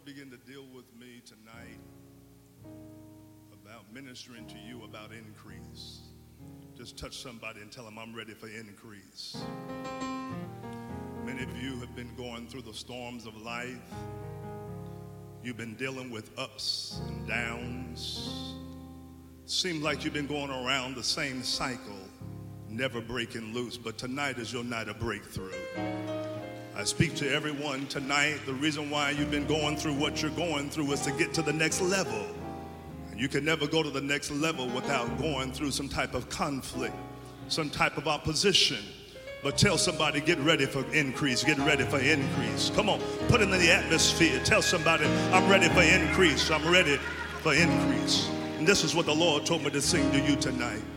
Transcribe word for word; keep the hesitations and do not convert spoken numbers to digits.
Lord began to deal with me tonight about ministering to you about increase. Just touch somebody and tell them I'm ready for increase. Many of you have been going through the storms of life. You've been dealing with ups and downs. Seems like you've been going around the same cycle, never breaking loose. But tonight is your night of breakthrough. I speak to everyone tonight. The reason why you've been going through what you're going through is to get to the next level. And you can never go to the next level without going through some type of conflict, some type of opposition. But tell somebody, get ready for increase, get ready for increase. Come on, put it in the atmosphere. Tell somebody, I'm ready for increase, I'm ready for increase. And this is what the Lord told me to sing to you tonight.